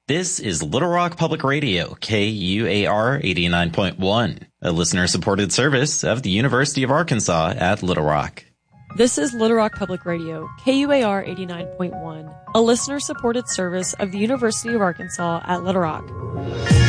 This is Little Rock Public Radio, KUAR 89.1, a listener-supported service of the University of Arkansas at Little Rock. This is Little Rock Public Radio, KUAR 89.1, a listener-supported service of the University of Arkansas at Little Rock.